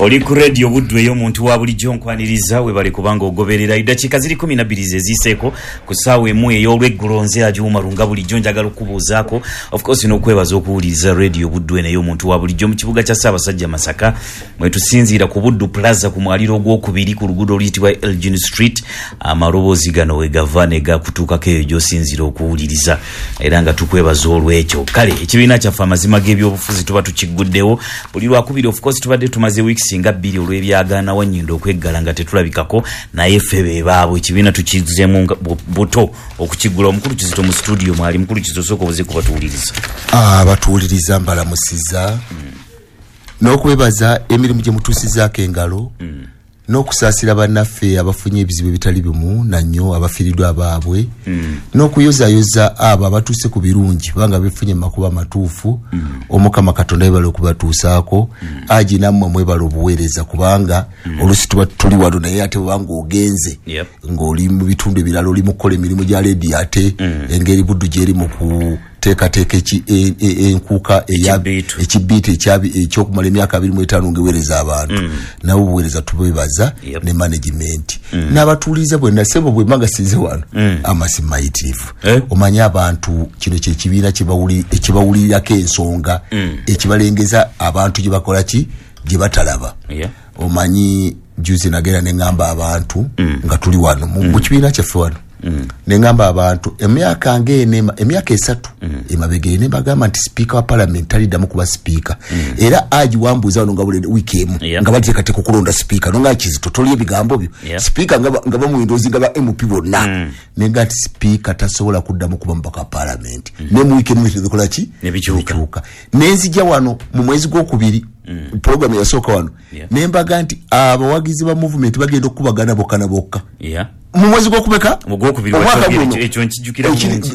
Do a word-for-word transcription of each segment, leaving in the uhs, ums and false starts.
Oli ku radio Budwe y'omuntu wa bulijjo nkwaniriza we bali kubanga ogoberera idakika ziri kumi na bbiri zeziseeko ku ssaawa emu ey'olweggulo nze Ajuma Lunga bulijjo njagala okubuuzaako of course n'okwebaza okuwuliriza radio Budwe naye omuntu wa bulijjo mu kibuga kya Ssaabasajja Masaka mwe tusinziira ku Buddu Plaza ku mwaliro gw'okubiri ku luguudo oluyitibwa Elgin Street amaloboozi gano we gava ne gakutuukako eyo gy'osinziira okuwuliriza era nga tukwebaza olw'ekyo. Kale ekibiina kyaffe amazima g'ebyobufuzi tuba tukiguddewo buli lwakubiri of course tubadde tumaze weeks singa bbiri olw'ebyagaana wannyindo okweggala nga tetulabikako naye ffe be baabwe ekibiina tukizzemu buto okukigula. Omukulu Kizito mu studio mwali mukulu Kizito sooka obuze kubatuwuliriza. Ah, batuwuliriza mbalamusiza mm. n'okwebaza emirimu gye mutuusizaako engalo mm. n'okusaasira bannaffe abafunye ebizibu ebitali bimu nannyo abafiiriddwa abaabwe mm. n'okuyozaayoza abo abatuuse ku birungi kubanga beefunye mu makubo amatuufu mm. Omukama Katonda yebala okubatuusaako mm. Aji nammwe mwebala obuweereza kubanga mm. oluusi tuba tuli wano naye ate bwanga ogenze yep. ng'oli mu bitundu ebirala oli mu kukola emirimu gya leedi ate mm. engeri Buddu gyeri mu ku teka teka echi enkuka ekibiito ekyokumala emyaka abiri mu etaano ng'eweereza abantu mm. nabo buweereza tubebaza yep. ne management mm. n'abatuuliza bwenna sebo bwe magasize wano mm. amasimayitifu eh? Omanyi abantu kino kyekibiina ekibawulirirako ensonga mm. ekibalengeza abantu gye bakola ki gye batalaba yeah. Omanyi juzi nagera ne ngamba abantu mm. nga tuli wano mu mm. kibiina kyaffe wano Mm. nengamba abantu emyaka ngene emyaka esatu mm. emabege ne bagamba nti speaker wa parliament ali damu kuba speaker mm. era Aji wambuza wano nga bule weekend yeah. nga baje kate kukulonda speaker nonga Kizito toli ebigambo byo yeah. speaker nga nga ba muindozi nga ba M P bonna mm. nenga nti speaker tasobola kuddamu kuba mpaka parliament mm. ne mu weekend mwite kola ki ne bichuka nenzija wano mu mwezi gw'okubiri mm. program ya soka wano yeah. nembaga nti abawagizi ba movement bagenda okubagana bokana bokka yeah. mu mwezi gw'okubeka ogwokubiri ekyo nkijjukira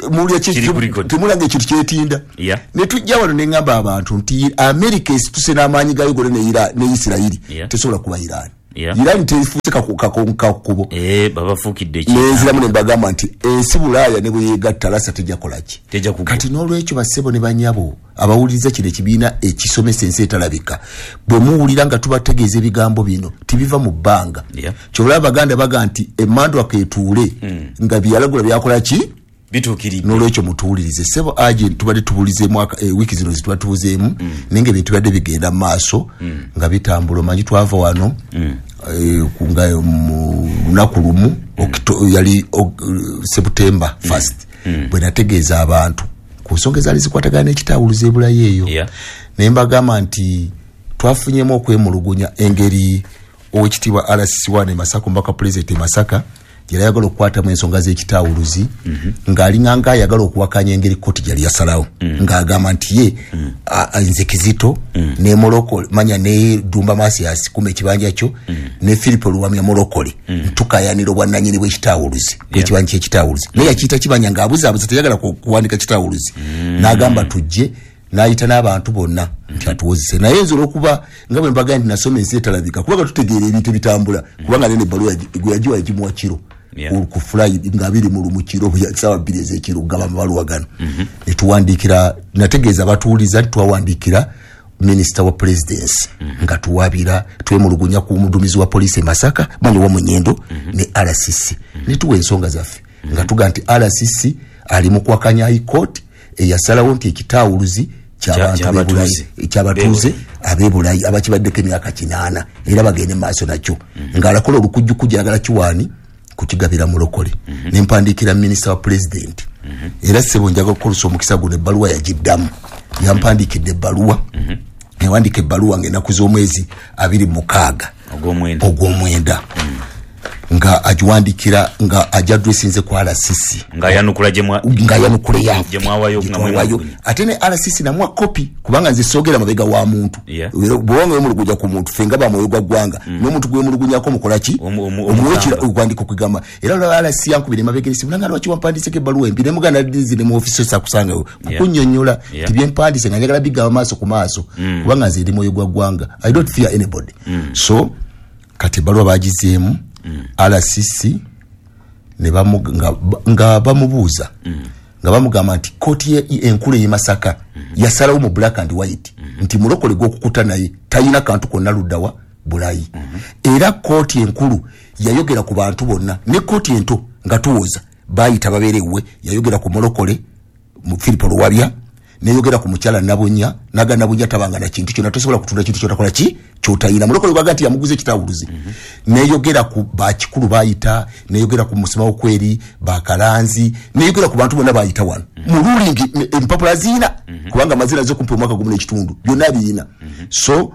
temulange ekintu kyetinda yeah. ne tujja wano ne ngamba abantu nti America esituse n'amaanyi gayo gole ne Iran ne Israeli yeah. tesobola kuba Iran yeah. Iran tefuuse kakubo eh baba fukidde ki nezira mu bagamba nti ensi Bulaaya ne bweyegatta lasa tejja kolaki tejja kugo kati n'olwekyo basebo ne banyabo abawuliriza kino ekibiina ekisomesa ensi etalabika bwe muwulira nga tubategeeza ebigambo bino tibiva mu bbanga yeah. Kyobula Abaganda baga nti emmando akeetuule mm. nga byalagula byakola ki bitukiri n'olwekyo mutuwulirize sebo Aji tubadde tubulize mwaka e, wiki zino zituba tubuzeemu mm. nenge bintu bidde bigenda maaso mm. nga bitambula manyi twava wano mm. e, kunga mu lunaku lumu mm. yali uh, September first mm. mm. bwe nategeeza abantu ku nsonga ezaali zikwatagana n'ekitawuluzo e Bulaaya eyo yeah. ne mbagamba nti twafunyemu okwemulugunya engeri owekitiibwa R C C one Masaka mbaka President Masaka yali ayagala okukwatamu ensonga z'ekitawuluzi mm -hmm. ng'alinganga ayagala okuwakanya engeri kkooti gyali yasalawo mm -hmm. ng'agamba nti ye mm -hmm. nze Kizito mm -hmm. ne Moroko manya ne Dumba Masias kuma ekibanja kyo mm -hmm. ne Philip Luwamya Morokole mm -hmm. tukayanira obwannannyini bw'ekitawuluzi bw'ekibanja yeah. ky'ekitawuluzi naye yakiyita kibanja ng'abuzaabuza teyagala kuwandika kitawuluzi mm -hmm. n'agamba tujje n'ayita n'abantu bonna nti atuwozese naye nsobola okuba nga bwe mbaga nti nasoma ensi etalabika kubanga tutegeera ebintu bitambula kubanga nene ebbaluwa gwe yagiwa yagimuwa kiro yeah. ku fly nga biri mu lumukiro ya sawa bbiri ez'ekiro gaba amabaluwa gano mm -hmm. etuwandikira nategeeza abatuuliza tuwawandikira Minister wa Presidency mm -hmm. nga tuwabira twemulugunya ku mudumizi wa police Masaka mwanyi wa Munyendo mm -hmm. ne R C C mm -hmm. ne tuwe ensonga zaffe mm -hmm. nga tuga nti R C C ali mu kwakanya high court eyasalawo nti ekitawuluzi ky'abatuuze ky'abatuuze ab'Ebulayi abakibaddeko emyaka kinaana era bagende maaso nakyo mm -hmm. ng'alakola olukujjukujja agala kiwaani kukigabira Morokole mm -hmm. nempandiikira Minister wa President mm -hmm. era sebo njaga okukozesa omukisa guno ebbaluwa yagiddamu yampandiikidde ebbaluwa mm -hmm. newandika ebbaluwa ng'ennaku z'omwezi abiri mukaaga ogw'omwenda mm. nga ajiwandikira nga ajadresinze kwa R C C nga yanukula jemwa nga yanukula ya jemwawayo ngamwe ate ne R C C namwa copy kubanga nze sogera mabega wa muntu yeah. bwongo yomuluguja ku muntu fenga ba moyo gwanga mm. no muntu gwe mulugunya ko mukola ki omwekira ukwandika kugamba era lo R C C yankubire mabega nisi nanga lwachi wampandise ke baluwa mbire mugana dizi ne mu office sa kusanga yeah. kunyonyola yeah. tibye mpandise nga njagala biga amaso ku maso mm. kubanga nze ndi moyo gwanga I don't fear anybody mm. so kati baluwa bagizeemu Mm. R C C ne bamu nga, nga bamubuuza mm. nga bamugamba nti koti ye enkulu ye Masaka mm -hmm. yasalawo mu black and white mm -hmm. nti Morokole gwokukuta naye tayina kantu konna luddawa Bulayi mm-hmm. Era kooti enkulu yayogera ku bantu bonna ne kooti ento nga tuwoza bayita baberewe yayogera ku Mulokole mu Filipo Luwabya neyogera ku mukyala Nabunya naga Nabunya tabanga na kintu kyona tosobola kutunda kintu kyona kola ki kyotayina Mulokole bagati yamuguze kitawuluzi mm-hmm. Neyogera ku bakikulu bayita neyogera ku musima okweri bakalanzi neyogera ku bantu bonna bayita wano mu mm-hmm. ruling empapula zina mm-hmm. kubanga mazina zo kumpa mwaka gumule kitundu byonna biyina mm-hmm. So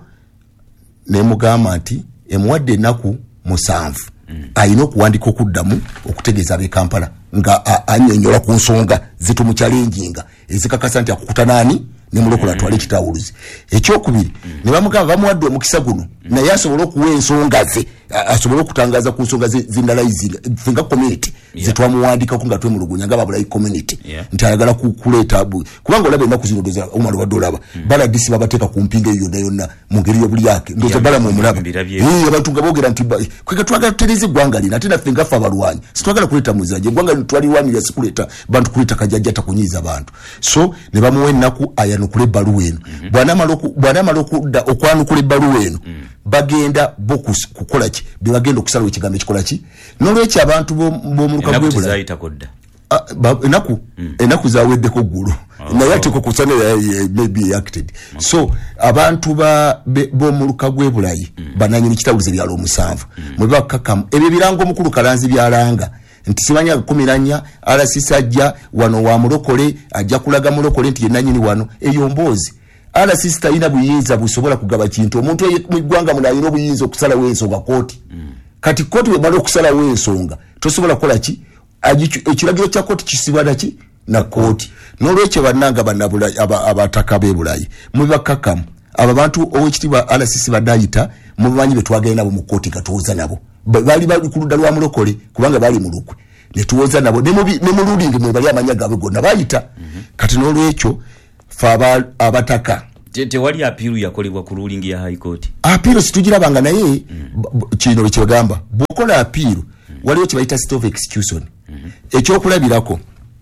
ne mugamba nti emwadde naku musanvu mm. Ayino kuwandika okuddamu okutegeeza abe Kampala nga anyonyola ku nsonga zitu mu challenginga ezikakasa nti akukuta nani ne Mulokole atwale kitawuluzi ekyokubiri mm. Ne bamugamba bamuwadde omukisa guno mm. Naye asobola okuwa ensonga ze asobola okutangaza ku nsonga zindalayizinga finga community yeah. Zetwamuwandika ku nga twemulugunya nga Babulayi community yeah. Nti ayagala kukuleta kubanga olabe ennaku zino doza omwana wa dolaba mm. Bala disi babateeka ku mpinga eyo yonna yonna mu ngeri y'obuli yake ndoza bala mu mulaba eh abantu ngabogera nti kweka twagala tutereze gwanga lina ate naffe nga ffe abalwanyi sitwagala kuleta muzaje gwanga twaliwanira sikuleta bantu kuleta kajajja takunyiza abantu so ne bamuwa ennaku ayanukule baluwa eno mm-hmm. Bwana maloku bwana maloku okwanukula baluwa eno mm. Bagenda bokus kukola ki bibagenda okusala ekigambo ekikola ki nolwekyo abantu bo muluka gwebula zaita kodda enaku mm. Enaku zaweddeko gulu oh, naye ate ko kusana maybe acted okay. So abantu ba bo muluka gwebulayi mm. Bananyini kitawuze byalo musanvu mwe mm. Bakakam ebyo birango mukulu Kalanzi byalanga nti sibanya kumi na nnya ala sisajja wano wa Mulokole ajja kulaga Mulokole nti yenanyini wano eyo mbozi ala sister ina buyinza busobola kugaba kintu omuntu mu gwanga munayiro buyinza okusala wensonga kooti mm. Kati kooti we balo okusala wensonga tosobola kola ki ekiragiro kya kooti kisibana ki na kooti nolwekyo bannanga bannabula abataka bebulayi mu bakakamu aba bantu owekitiba ala sisi badayita mu banyi betwagenda mu kooti katuuza nabo bali bali kuludda lwa Mulokole kubanga bali mulukwe ne tuwoza nabo ne mu ne mu ruling mwe bali amanya gabe gonna bayita mm-hmm. Kati nolwekyo faba abataka tete wali apiru yakolebwa ku ruling ya high court apiru situgirabanga naye mm. Kino kyegamba bokola apiru mm. Waliwo kibayita state of execution mm-hmm. Ekyokulabirako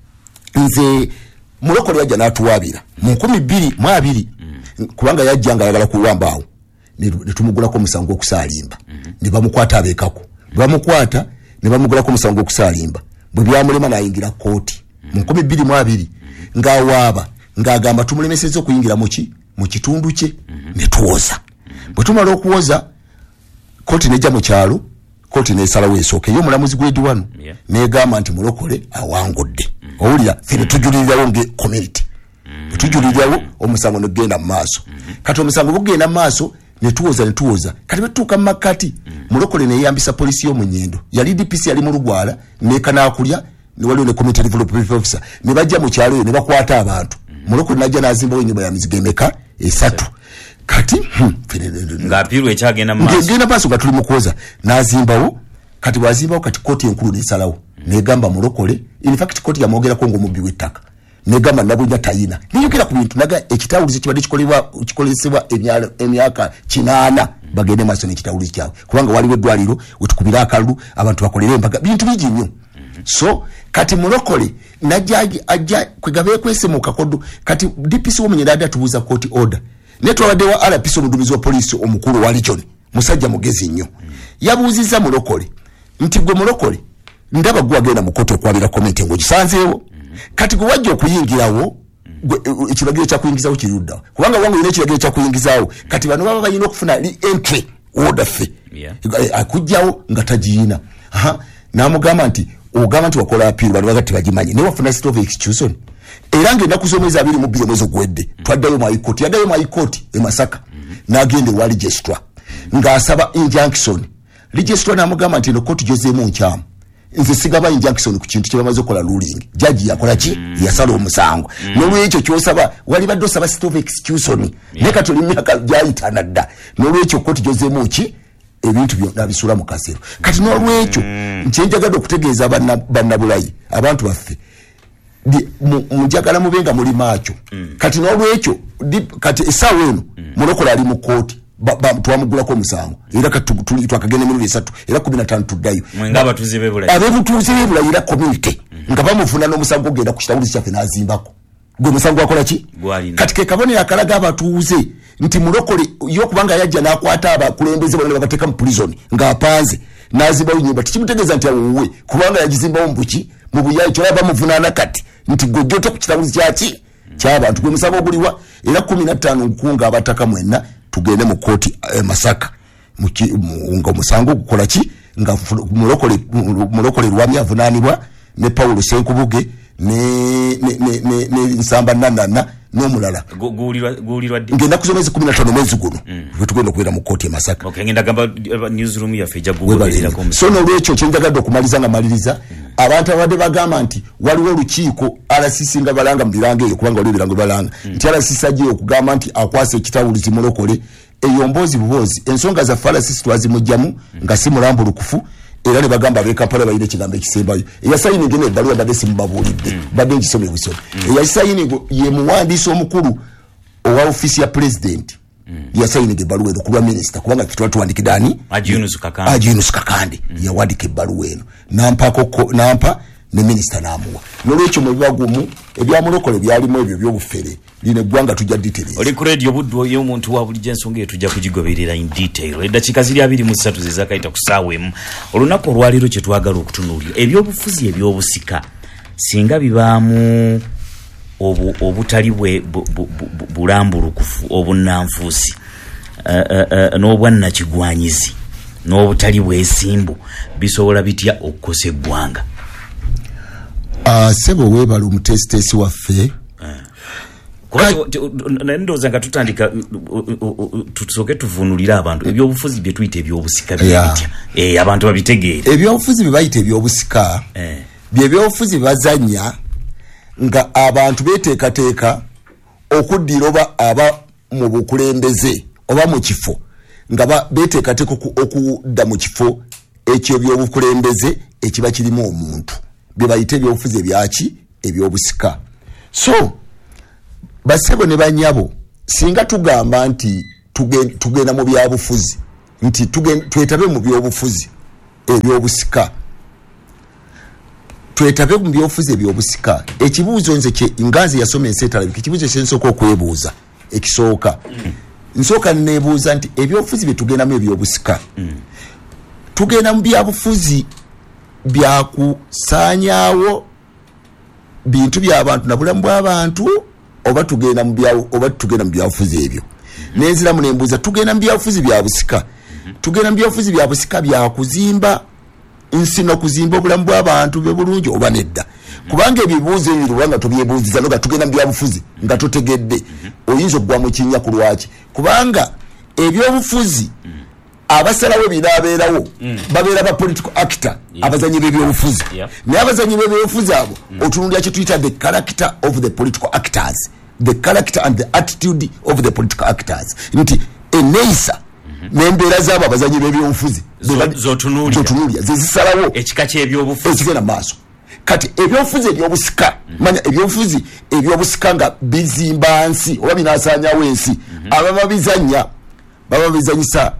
nze Mulokole yajja natuwabira mu nkumi bbiri mu abiri mm. Kubanga yajjanga yagala kuwambaawo ne tumugulako musango okusalimba mm-hmm. Ne bamukwata abekako bamukwata ne bamugulako musango okusalimba bwe byamulema nayingira kooti mm. Mu nkumi bbiri mu abiri mm-hmm. Ngawaaba ngagamba tumulemeseza okuyingira mu ki mu kitundu kye mm-hmm. Ne tuwoza mm-hmm. Bwe tumala okuwoza kooti nejja mu kyalo kooti nesalawo esooke yo mulamuzi gwedi wano yeah. Negamba nti Mulokole awangudde mm-hmm. Owulira fene tujulirirawo nge community mm-hmm. Tujulirirawo omusango negenda mu maaso mm-hmm. Kati omusango bugenda mu maaso ne tuwoza ne tuwoza kati betuuka mu makati mm-hmm. Mulokole ne yambisa polisi yo mu Nyendo yali D P C yali mu Lugwala ne Kanaakulya ne waliwo ne community development officer ne bajja mu kyalo yo ne bakwata abantu mm-hmm. Mulokole najja nazimbawo ennyumba ya mizigo emeka esatu yeah. Kati hmm, ngaapiru ekyagenda mu maaso ngenda maaso nga tuli mu kuwoza nazimbawo kati wazimbawo kati kooti enkulu nesalawo mm-hmm. Negamba Mulokole in fact kooti yamwogerako ng'omubbi w'ettaka negamba Nabunya tayina niyogera ku bintu naga ekitawulizo kibadde kikolebwa kikolesebwa emyaka kinaana bagende maaso n'ekitawulizo kyawe kubanga waliwo eddwaliro wetukubira akalulu abantu bakolere embaga bintu bigi nnyo mm-hmm. So kati Mulokole najja ajja kwegabe kwese mu kakodo kati D P C w'omunyenda adda tubuza court order netwawaddewo R P C omuduumizi wa polisi omukulu wa Region musajja mugezi nnyo mm-hmm. Yabuuziza Mulokole nti gwe Mulokole ndaba gwe agenda mu kooti okwabira komenti ng'ogisanzeewo mm-hmm. Kati gwe wajja okuyingirawo ekiragiro kya kuyingizawo kiruddawo kubanga wangu yina ekiragiro kya kuyingizawo kati bano baba balina okufuna re-entry order ffe yeah. Akujjawo nga tagiyina n'amugamba nti ogamba nti wakola apiru bano bagati bagimanyi naye wafuna state of execution era ng'ennaku z'omwezi abiri mu bbiri omwezi ogwedde mm-hmm. Twaddayo mu high court yaddayo mu high court e Masaka mm-hmm. N'agenda ewa registrar mm-hmm. Ng'asaba injunction registrar n'amugamba nti eno kooti gyozeemu nkyamu nze sigaba injunction ku kintu kye bamaze okola ruling jaji yakola ki mm. Yasala omusango mm. N'olwekyo kyosaba wali badde osaba state of execution yeah. Ne katoli myaka gyayitana dda n'olwekyo kooti gyozeemu ki ebintu byonna bisula mu kasero kati n'olwekyo mm. Nkyenjagadde okutegeeza bannabulayi abantu baffe mujagala mubenga muli maakyo mm. Kati n'olwekyo kati essaawa eno mm. Mulokole ali mu kooti twamugulako omusango era katuli twakagenda emirundi esatu era kumi na ttaano tuddayo ngaba tuzibe bulayi abebutuuze bebulayi era community mm-hmm. Nga bamufuna n'omusango ogenda ku kitawulizo kyaffe n'azimbako gwe musango wakola ki kati ke kabonero akalaga abatuuze nti mulokole yo kubanga yajja nakwata abakulembeze bonna babateka mu prison ng'apanze nazibawo nyumba tikimutegeeza nti awuwe kubanga yagizimbawo mbuki mu buyayi kyolaba muvunaana kati nti gojjota ku kitabuzi kyaki ky'abantu gwe musaba oguliwa era kumi na ttaano nkunga abataka mwenna tugende mu kooti eh, Masaka nga musango gukola ki nga mulokole mulokole Lwami avunaanibwa ne Paulo Senkubuge ne ne ne ne Nsamba Nandana n'omulala guulirwa guulirwa ngenda kusomeza kumi na ttaano mwezi guno bwe tugenda kubeera mu kooti e Masaka. Okay, ngenda gamba newsroom yaffe ejja gugobererako. So n'olwekyo kyenjagadde okumaliriza nga maliriza abantu abadde bagamba nti waliwo olukiiko R C C nga balanga mu biranga eyo kubanga waliwo ebirango balanga nti R C C ajje okugamba nti akwasa ekitawulizi mulokole eyo mboozi bubozi ensonga za R C C twazimujjamu nga si mulambo lukufu era ne bagamba be Kampala bayine kigambo ekisembayo eyasayini ngene ebbaluwa badde simubabuulidde badde nkisome busome eyasayini ye muwandiisi omukulu owa ofisi ya president yasayini ebbaluwa eno ku lwa minisita kubanga kitwa tuwandikidde ani Haji Yunus Kakande Haji Yunus Kakande yawandika ebbaluwa eno nampako nampa ne minisita namuwa n'olwekyo mu bibagumu ebyamulokole byalimu ebyo by'obufere lino eggwanga tujja details oli ku radio buddo y'omuntu wa bulijjo ensonga eyo tujja kugigoberera in detail eddakiika ziri abiri mu ssatu ze zakayita ku ssaawa emu olunaku olwaliro kye twagala okutunuulira ebyobufuzi eby'obusika singa bibaamu obu obutali bwe bulambulukufu obunnanfuusi n'obwannakigwanyizi n'obutali bwesimbu bisobola bitya okukosa eggwanga. Uh, sebo webala omutesitesi waffe ndowooza nga tutandika tusooke tuvunulira abantu ebyobufuzi bye tuyita ebyobusika byebitya eh abantu babitegeere ebyobufuzi bye bayita ebyobusika bye byobufuzi bazanya nga abantu beteekateeka okuddira oba aba mu bukulembeze oba mu kifo nga beteekateeka okudda mu kifo ekyo ebyobukulembeze ekiba kirimu omuntu bye bayita ebyobufuzi ebyaki ebyobusika. So basebo ne banyabo singa tugamba nti tugenda tugenda mu byabufuzi nti tugenda twetabe mu byobufuzi ebyobusika twetabe mu byobufuzi ebyobusika ekibuuzo nze kye ingazi yasoma ensetala ekibuuzo kyensooka okwebuuza ekisooka nsooka nebuuza nti ebyobufuzi bye tugenda mu ebyobusika tugenda mu byabufuzi byakusaanyaawo bintu by'abantu na bulamu bw'abantu oba tugenda mu byawo oba tugenda mu byabufuzi ebyo nenzira mu nembuuza tugenda mu byabufuzi bya busika tugenda mu byabufuzi bya busika bya kuzimba nsi n'okuzimba obulamu bw'abantu be bulungi oba nedda kubanga ebibuuzo ebyo kubanga tubyebuuziza nga tugenda mu byabufuzi nga totegedde oyinza okuggwa mu kinnya ku lwaki kubanga ebyobufuzi abasalawo binabeerawo babeera ba political actor abazanyi b'ebyobufuzi naye abazanyi b'ebyobufuzi abo otunulira kye tuyita the character of the political actors the character and the attitude of the political actors nti eneisa n'embeera z'abo abazanyi b'ebyobufuzi zotunulira zezisalawo ekika ky'ebyobufuzi ekigenda maaso kati ebyobufuzi ebyobusika manya ebyobufuzi ebyobusika nga bizimba nsi oba binaasaanyawo ensi ababa bizanya baba bizanyisa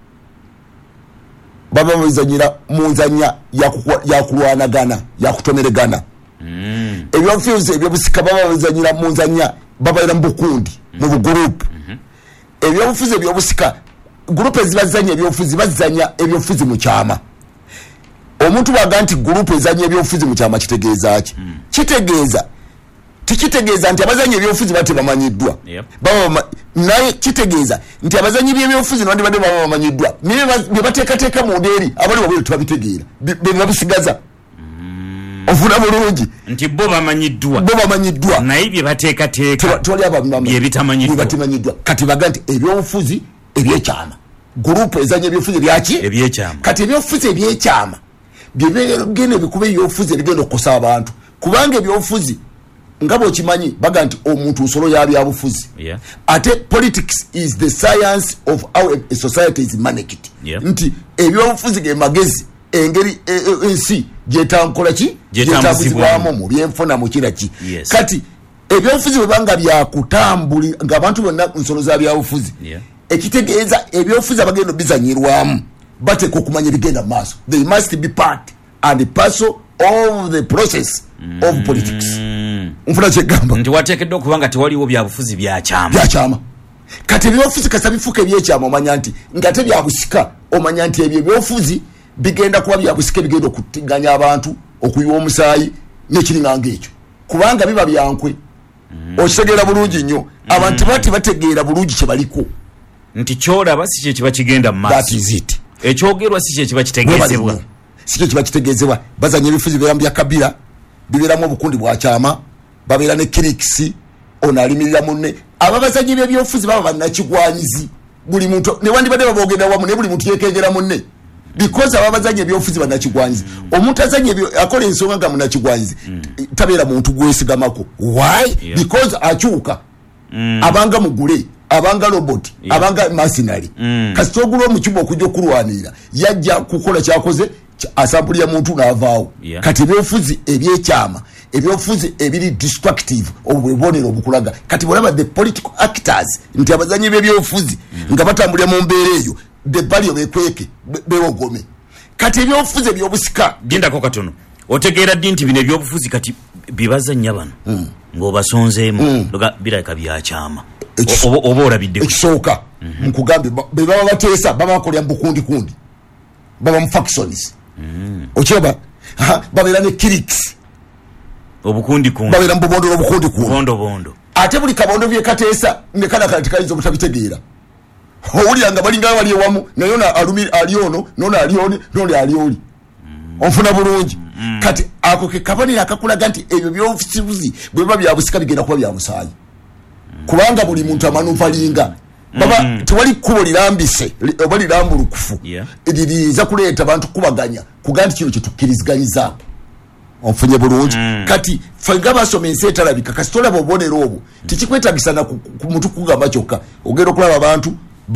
baba bizanyira munzanya ya kulwanagana ya kutomeregana mm. ebyobufuzi ebyobusika baba bizanyira munzanya baba era mbukundi mu mm. group mm-hmm. ebyobufuzi ebyobusika group ezibazanya ebyobufuzi bazanya ebyobufuzi mu kyama omuntu baga nti group ezanya ebyobufuzi mu kyama kitegeeza ki mm. kitegeeza tikitegeeza nti abazanyi ebyobufuzi bate bamanyiddwa yep. baba naye kitegeeza nti abazanyi by'ebyobufuzi nabandi bade baba bamanyiddwa bye bateekateeka mu ndeeri abali wabweru tebabitegeera be babisigaza mm. ofuna bulungi nti bo bamanyiddwa bo bamanyiddwa naye bye bateekateeka tewali bye bitamanyiddwa kati baga nti ebyobufuzi ebyekyama gurupu ezanya ebyobufuzi byaki ebyekyama kati ebyobufuzi ebyekyama byebigenda bikuba ebyobufuzi ebigenda okukosa abantu kubanga ebyobufuzi ngabo kimanyi baga nti omuntu nsolo ya byabufuzi yeah. ate politics is the science of how a society is managed yeah. nti ebyobufuzi ge magezi engeri ensi gyetankola ki gyetambuzibwamu mu byenfuna mu kiraki yes. kati ebyobufuzi bwebanga byakutambuli nga abantu bonna nsolo za byabufuzi yeah. ekitegeeza ebyobufuzi abagenda bizanyirwamu bateeka okumanya ebigenda mu maaso they must be part and parcel of the process mm. of politics nfuna kyegamba nti wateekeddwa okuba nga tewaliwo byabufuzi byakyama byakyama kati ebyobufuzi kasabifuka ebyekyama omanya nti nga tebyabusika omanya nti ebyo ebyobufuzi bigenda kuba byabusika bigenda okutiganya abantu okuyiwa omusaayi n'ekiringanga ekyo kubanga biba byankwe mm. okitegeera bulungi nnyo mm. abantu bati bategeera bulungi kye baliko nti kyolaba si kye kiba kigenda mu maaso ekyogerwa si kye kiba kitegeezebwa si kye kiba kitegeezebwa bazanya ebifuzi bibeera mu bya Kabila bibeeramu obukundi bwa kyama babeera ne kirikisi ono alimirira munne ababazanyi b'ebyobufuzi baba bannakigwanyizi buli muntu newandibadde babogenda wamu ne buli muntu yeekengera munne because ababazanyi ebyobufuzi bannakigwanyizi mm. omuntu azanyi akola ensonga nga munnakigwanyizi mm. tabeera muntu gwesigamako why yeah. because akyuka mm. abanga mugule abanga robot yeah. abanga masinali mm. kasita ogula omukiba okujja okulwanirira yajja kukola kyakoze asampulira muntu n'avaawo yeah. kati ebyobufuzi ebyekyama ebyobufuzi ebiri destructive obubonero obukulaga kati bolaba the political actors nti abazanyi b'ebyobufuzi mm. nga batambulira mu mbeera eyo the bali obekweke bewogome kati ebyobufuzi ebyobusika gendako katono otegeera ddi nti bino ebyobufuzi kati bibazanya bano mm. ng'obasonzeemu mm. birabika byakyama oba olabidde ekisooka mm-hmm. nkugambe be baba bateesa baba bakolera mu bukundi kundi baba mu factions mm. okiraba babeera ne kirikisi obukundi kundi babeera mu bubondo obukundi kundi bondo bondo ate buli kabondo byekateesa ne kana kati kayinza obutabitegeera owulira nga balinga bali ewamu naye ono alumira ali ono nono ali oni nono ali oli mm. onfuna bulungi mm. kati ako ke kabonera akakulaga nti ebyo byobufuzi bwe biba byabusika bigenda kuba byabusaayi mm. kubanga buli muntu amanuvalinga baba mm. tewali kkubo lirambise oba lirambulukufu yeah. liriza kuleeta abantu kubaganya kuga nti kino kyetukkiriziganyizaako onfunye bulungi mm. kati fenga basoma ensi etalabika kasitola bobonero obwo mm. tikikwetagisana ku, ku muntu kugamba kyokka ogenda okulaba abantu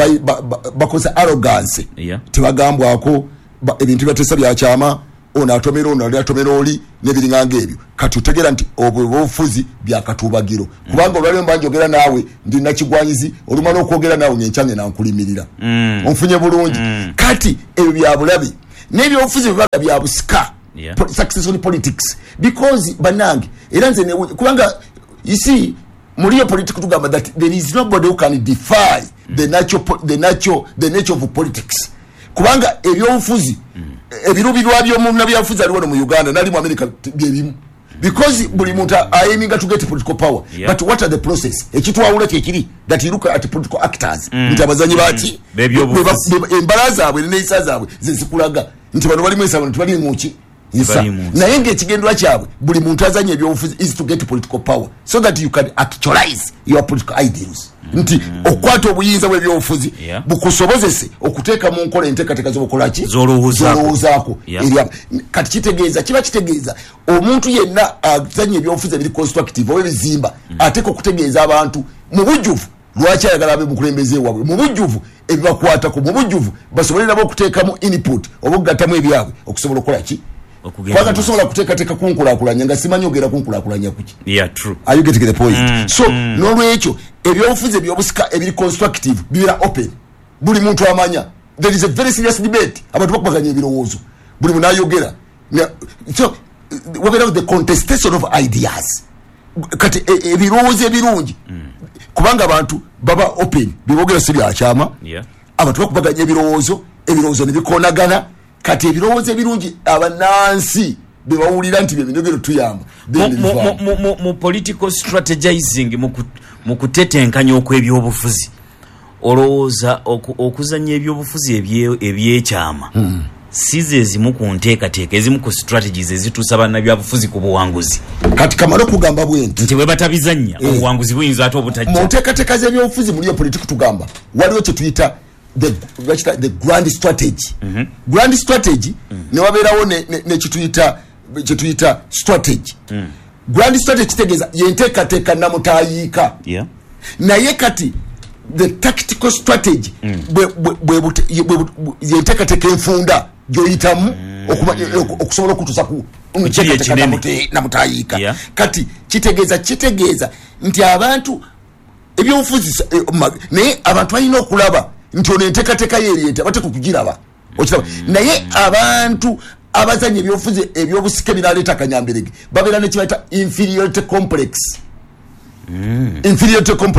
bakoze arrogance yeah. tebagambwako ba, ebintu byatesa byakyama ono atomera ono ali atomera oli n'ebiringanga ebyo kati otegeera nti obufuzi byakatubagiro mm. kubanga olwaliro mba njogera naawe ndi nakigwanyizi olumala okwogera naawe nyenkyange nankulimirira mm. onfunye bulungi mm. kati ebyo byabulabe n'ebyobufuzi bibaga byabusika yeah. po, successful politics because banange era nze kubanga you see muri politics tugamba that there is nobody who can defy mm. the natural the natural the nature of politics kubanga ebyobufuzi mm. ebirubirwa byo mu nabyafuzi aliwo mu Uganda nali mu America byebimu because buli muntu aiming to get political power yeah. but what are the process ekitwawula kyekiri that you look at political actors mm. nti abazanyi bati bebyobufuzi embaraza abwe n'isa zaabwe zizikulaga nti bano bali mwesa bano tubali muki isa naye ng'ekigendwa kyabwe buli muntu azanye ebyobufuzi is to get political power so that you can actualize your political ideals mm. nti okwata obuyinza bw'ebyobufuzi yeah. bukusobozese okuteeka mu nkola enteekateeka z'obukolaki z'olowoozaako yeah. eri kati kitegeeza kiba kitegeeza omuntu yenna azanye ebyobufuzi ebiri constructive oba ebizimba mm. ateeka okutegeeza abantu mu bujjuvu lwaki ayagala abe mukulembeze wabwe mu bujjuvu ebibakwatako mu bujjuvu basobole nabo okuteekamu input oba okugattamu ebyabwe okusobola okukola ki kwanga tusobola kuteekateeka kunkulakulanya nga simanyi ogera kunkulakulanya kuki yeah true are you getting the point mm, so mm. n'olwekyo ebyobufuzi ebyobusika ebiri constructive bibira open buli muntu amanya there is a very serious debate abantu bakubaganya ebirowoozo buli munayogera so whatever the contestation of ideas kati ebirowoozo ebirungi mm. kubanga abantu baba open bibogera si byakyama yeah. abantu bakubaganya ebirowoozo ebirowoozo ne bikonagana kati ebirowoozo ebirungi abanansi bebawulira nti byebinogero tuyamba mu political strategizing mu kutetenkanya okw'ebyobufuzi olowooza okuzanya ebyobufuzi ebyekyama mm. size ezimu ku nteekateeka ezimu ku strategies ezituusa bannabyabufuzi ku buwanguzi kati kamala okugamba bwenti nti bwe batabizanya eh. obuwanguzi buyinza ate obutajja mu nteekateeka z'ebyobufuzi muri yo politiki tugamba waliwo kye tuyita the the grand strategy mm-hmm. grand strategy mm. ne wabeerawo ne, ne, ne kituyita kituyita strategy mm. grand strategy kitegeeza yenteekateeka namutayiika yeah. naye kati the tactical strategy yenteekateeka enfunda gyoyitamu okusobola okutuusa ku namutayiika yeah. kati kitegeeza kitegeeza nti abantu ebyobufuzi naye abantu balina okulaba nti ono enteekateeka yeeryeta bate kukugiraba okiraba mm. naye abantu abazanya ebyobufuzi ebyobusika binaleeta akanyamberege babeera nekibaita inferiority complex mm. inferiority complex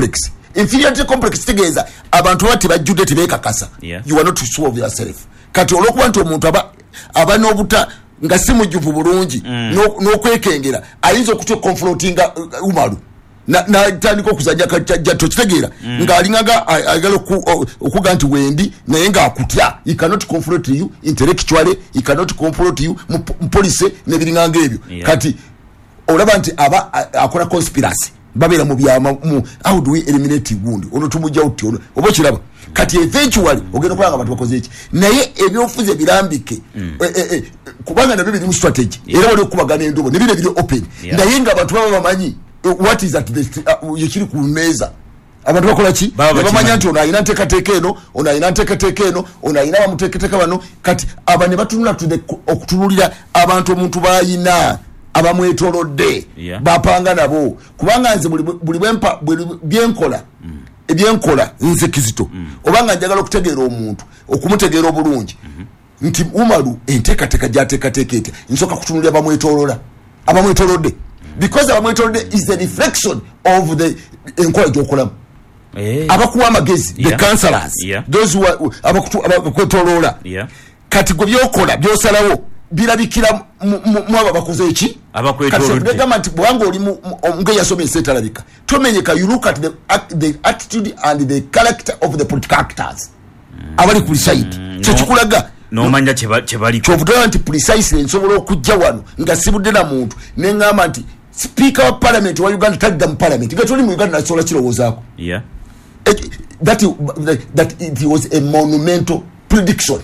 inferiority complex tegeeza abantu bati bajjudde tebekakasa yeah. You are not sure of yourself kati olwokuba nti omuntu aba aba n'obuta nga si mujjuvu bulungi mm. n'okwekengera no ayinza okutya confrontinga uh, umaru natandika na okuzanya kajjatto kitegeera mm. ng'alingaga ayagala okuga nti wendi naye ng'akutya he cannot confront you intellectually he cannot confront you mupolise n'ebiringanga ebyo yeah. Kati olaba nti aba akola conspiracy babera mu byama mu how do we eliminate gundi ono tumujja uti ono obo kiraba kati eventually ogenda kulanga abantu bakoze iki naye ebyofuze birambike mm. e, e, e, kubanga nabyo biri mu strategy yeah. Era wali kubagana endobo nebire biri open yeah. Naye nga abantu baba bamanyi what is at the uh, yekiri ku meza abantu bakola ki bamanya nti ono ayina nteekateeka eno ono ayina nteekateeka eno ono ayina bamuteekateeka bano kati abane batunula okutunulira abantu omuntu bayina abamwetolodde yeah. Bapanga nabo kubanga nze buli bwempa buli byenkola mm. Ebyenkola nze Kizito mm. Obanga njagala okutegeera omuntu okumutegeera obulungi mm -hmm. Nti umaru enteekateeka gyateekateeka ete nsoka kutunulira abamwetolola abamwetolodde mm. Because abamwetolodde is the reflection of the enkola gyokolamu hey. Abakuwa amagezi yeah. The counselors yeah. Those who are abakwetolola yeah. Kati gwe byokola byosalawo birabikira mu aba bakoze iki abakwetolodde kati nti bwango oli nge yasomye setalabika tomenyeka you look at the, at the attitude and the character of the political actors mm. Abali ku side mm. Kyo kikulaga no manja chebali chovuga nti precisely nsobola okujja wano nga sibudde na muntu nengamba nti speaker of parliament wa Uganda tagda mu parliament gatoli mu Uganda nasola kirowozaako yeah it, that that it was a monumental prediction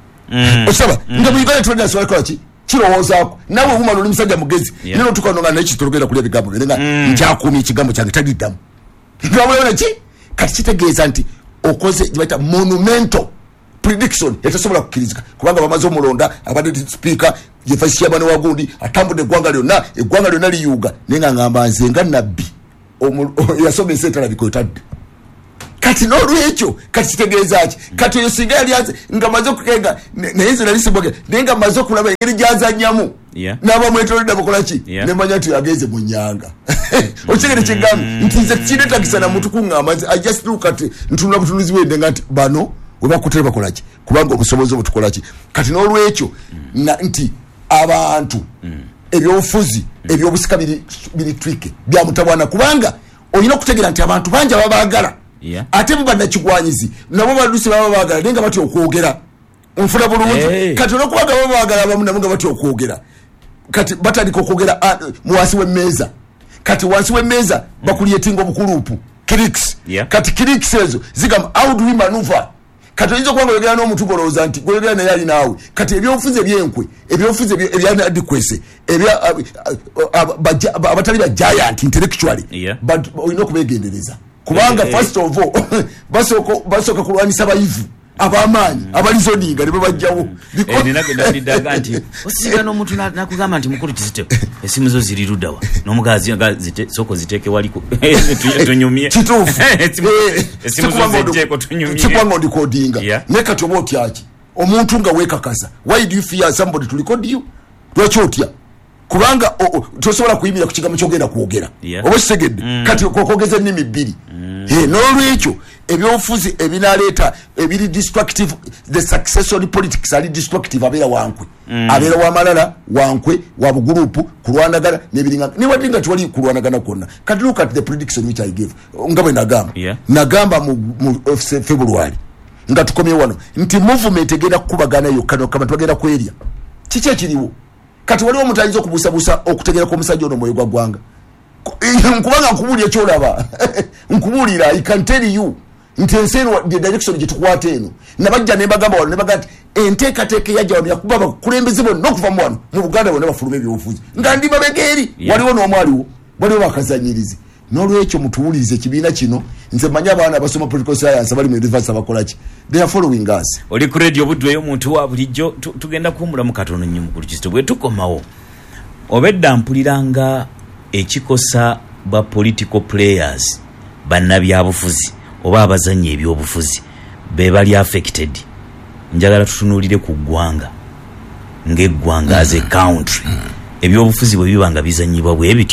mm. Osaba mm. Nga mu Uganda tuli nasola kwa ki kirowozaako nawe umano oli musajja mugezi yeah. Nino tukanonga na ekitologera kulya bigambo nenga mm. Njakumi ekigambo kyange tagiddamu ngabona ki kati kitegeeza nti okoze jibaita monumental prediction yatasobola kukirizika kubanga bamaze omulonda abadde speaker yefashia bana wagundi atambude gwanga lyonna egwanga lyonna liyuga nenga ngamba nze nga nabbi yasomye setala bikotadde kati n'olwekyo kati kitegeeza ki kati oyo singa yali aze nga maze okukenga naye nze nali siboge naye nga maze okulaba engeri gyazannyamu yeah. N'abamwetolodde bakola ki yeah. Nemanya nti ageze mu nnyanga okigere kigambo nti nze kinetakisa na muntu kuŋŋamba nze I just look at ntunula butunuzi bwende nga nti bano webakutera bakola ki kubanga obusobozi obutukola ki kati n'olwekyo mm. na nti abantu mm. ebyobufuzi mm. ebyobusika biri biri tricky bya mutabwana kubanga olina okutegeera nti abantu bangi ababaagala yeah. Ate mubanda kigwanyizi nabo balusi baba baagala nenga bati okwogera onfuna bulungi hey. Kati olwokubaga baba baagala abamu nabo nga bati okwogera kati batandika okwogera uh, muwasi w'emmeeza kati wansi w'emmeeza mm. Bakulyetinga obukulupu critics yeah. Kati critics ezo zigamba how do we maneuver kati oyinza okuba ng'oyogera n'omuntu golowooza nti goyogera naye ali naawe kati ebyobufuzi ebyenkwe ebyobufuzi ebyadikwese abatali ba giant intellectually yeah. But olina okubeegendereza kubanga yeah, yeah. First of all basooka kulwanisa bayivu abamaanyi mm. Abalizoninga ne babajjawo ninagenda nti osiga n'omuntu nakugamba nti mukulu Kizito esimu zo ziri luddawa n'omugazi nga zite soko ziteeke waliko tunyumye kituufu esimu zo ziteeko tunyumye kikwanga ndikodinga yeah. Ne kati oba otyaki omuntu nga weekakasa why do you fear somebody to record you lwaki otya kubanga tosobola kuyimira ku kigambo kyogenda kwogera yeah. Oba kitegedde mm. Kati kwogeza ennimi bbiri mm. Hey, n'olwekyo ebyobufuzi ebinaleeta ebiri destructive the successful politics ali destructive abeera wankwe mm. Abeera wamalala wankwe wa bugurupu kulwanagana nebiringa niwati nga twali kulwanagana kwonna kati look at the prediction which I gave nga bwe nagamba yeah. Nagamba mu, mu February nga tukomye wano nti movement egenda kukubagana yokka nokka abantu bagenda kwerya kiki ekiriwo kati waliwo omuntu ayinza okubuusabuusa okutegeera kw'omusajja ono mwoyo gwa ggwanga nkubanga nkubuulira ekyolaba nkubuulira I can tell you nti ensi eno the direction gye tukwata eno nabajja ne bagamba wano ne bagamba nti enteekateeka eyajja wano yakuba abakulembeze bonna okuva mu wano mu Buganda bonna bafuluma ebyobufuzi nga ndi mabega eri yeah. Waliwo n'omwaliwo waliwo bakazanyirizi n'olwekyo mutuwulirize ekibiina kino nze manya abaana abasoma political science abali mu university abakola ki they are following us. Oli ku radio budweyo omuntu wa bulijjo tugenda kuwummulamu katono nnyo mu Kizito bwe tukomawo obedda mpuliranga ekikosa ba political players bannabyabufuzi oba abazannya ebyobufuzi be bali affected njagala tutunulire ku ggwanga ng'eggwanga as a country ebyobufuzi bwe bibanga bizannyibwa bwe bityo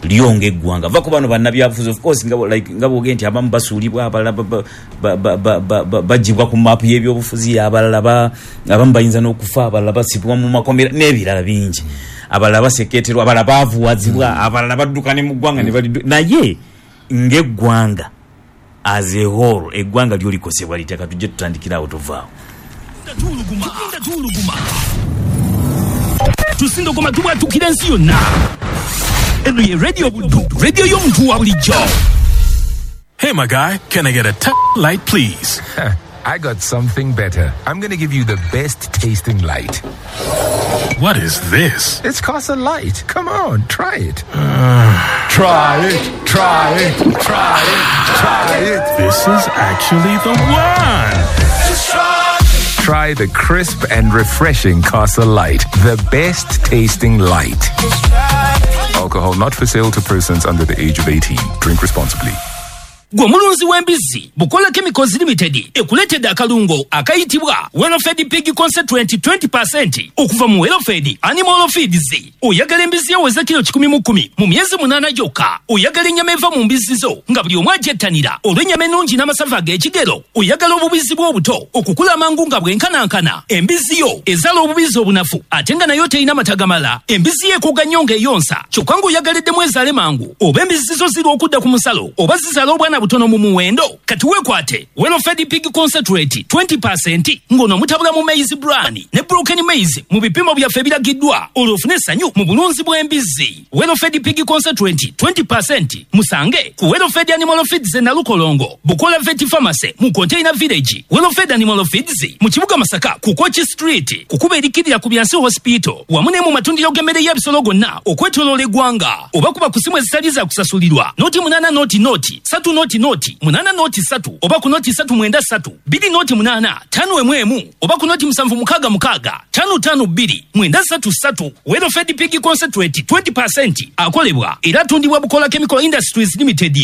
lyonge eggwanga vako bano bannabyabufuzi of course ngabo like ngabo genti abamu basuulibwa abalala bagibwa ku map y'ebyobufuzi abalala ba abamu bayinza n'okufa abalala basibwa mu makomera n'ebirala bingi abalala baseketerwa abalala bavuwazibwa abalala badduka ne mu ggwanga ne bali naye ng'eggwanga as a whole eggwanga lyo likosebwa liteka tujje tutandikira awo tovaawo tusindo koma tubwa tukira nsi yonna eno ye radio buddu radio y'omuntu wa bulijjo. Hey my guy, can I get a t- light please? I got something better. I'm gonna give you the best tasting light. What is this? It's Casa Light. Come on, try it. Uh, try it, try it, try it, try it. This is actually the one. Just try. Try the crisp and refreshing Casa Light, the best tasting light. Alcohol not for sale to persons under the age of eighteen. Drink responsibly. Gwomulunzi w'embizzi Bukola Chemicals Limited ekuletedde akalungo akayitibwa Welfed Pig Concentrate twenty percent okuva mu Welfed Animal Feeds. Oyagala embizzi eweza kilo kikumi mu kkumi mu myezi munaana gyokka. Oyagala ennyama eva mu mbizzi zo nga buli omu agyettanira olw'ennyama ennungi n'amasavu ag'ekigero. Oyagala obubizzi bw'obuto okukula amangu nga bwenkanankana. Embizzi yo ezaala obubizzi obunafu ate nga nayo terina mata gamala. Embizzi yeekuuga nnyo ng'eyonsa kyokka ng'oyagaliddemu ezaale mangu. Oba embizzi zo ziri okudda ku musalo oba zizaala obwana butono mu muwendo kati wekwate Welfed Pig Concentrate twenty percent ngono mutabula mu maize bran ne broken maize mu bipimo byaffe biragiddwa olufune essanyu mu bulunzi bw'embizzi. Welfed Pig Concentrate twenty percent musange ku Welfed Animal Feeds na Lukolongo Bukola Vet Pharmacy mu Container Village, Welfed Animal Feeds mu kibuga Masaka ku Kochi Street kukuba erikirira ku Byansi Hospital wamu ne mu matundiro g'emmere y'ebisolo gonna okwetoloola eggwanga oba kuba ku simu ezitaliza kusasulirwa noti munana noti noti satu noti noti munana noti satu oba ku noti satu mwenda satu bidi noti munana tano emu emu oba ku noti musanvu mukaga mukaga tano tano bidi mwenda satu satu. Welfed Pig Concentrate twenty percent akolebwa era tundibwa Bukola Chemical Industries Limited